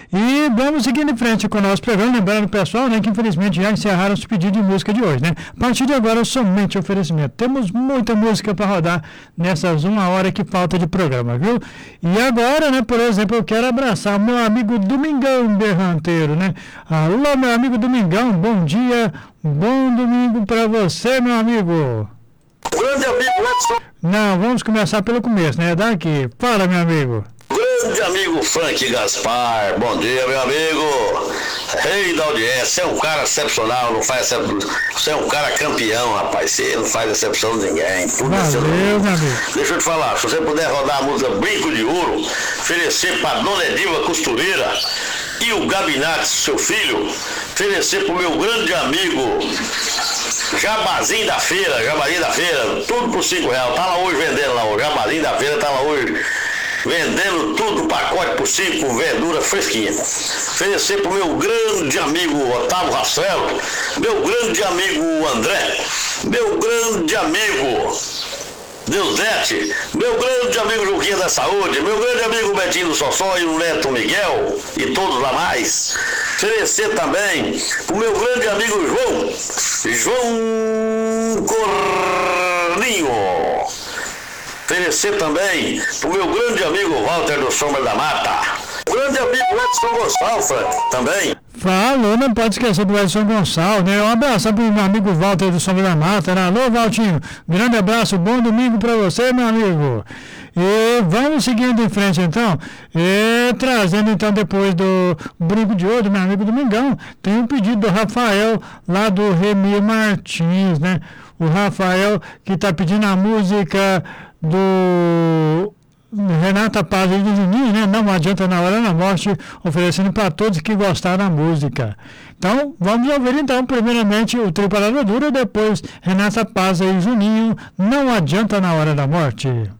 E vamos seguindo em frente com o nosso programa, lembrando o pessoal, né, que infelizmente já encerraram os pedidos de música de hoje, né? A partir de agora, somente oferecimento. Temos muita música para rodar nessas 1 hora que falta de programa, viu? E agora, né, por exemplo, eu quero abraçar o meu amigo Domingão Berranteiro, né? Alô, meu amigo Domingão, bom dia, bom domingo para você, meu amigo. Grande amigo Edson. Não, vamos começar pelo começo, né? Daqui. Fala, meu amigo. Grande amigo Frank Gaspar. Bom dia, meu amigo. Rei da audiência. Você é um cara excepcional, não faz excepção. Você é um cara campeão, rapaz. Você não faz excepção de ninguém. Valeu, meu amigo. Deixa eu te falar, se você puder rodar a música Brinco de Ouro, oferecer pra Dona Ediva Costureira e o Gabinete, seu filho, oferecer pro meu grande amigo Jabazinho da Feira, tudo por R$5. Tá lá hoje vendendo lá, o Jabazinho da Feira tá lá hoje vendendo tudo, pacote por 5, verdura fresquinha. Oferecer pro meu grande amigo Otávio Rafael, meu grande amigo André, meu grande amigo Deusete, meu grande amigo Juquinha da Saúde, meu grande amigo Betinho do Sossó e o Neto Miguel e todos lá mais. Oferecer também pro meu grande amigo João Corninho. Oferecer também pro meu grande amigo Walter do Sombra da Mata. O grande amigo Edson Gonçalves também. Falou, não pode esquecer do Edson Gonçalves, né? Um abraço para o meu amigo Walter do Sombra da Mata, né? Alô, Valtinho, grande abraço, bom domingo para você, meu amigo. E vamos seguindo em frente, então, trazendo, então, depois do Brinco de Ouro, meu amigo Domingão, tem um pedido do Rafael, lá do Remy Martins, né? O Rafael, que está pedindo a música do Renata Paz e do Juninho, né? Não adianta na hora da morte, oferecendo para todos que gostaram da música. Então, vamos ouvir então, primeiramente, o Trio Parada Dura, depois Renata Paz e Juninho, Não Adianta na Hora da Morte.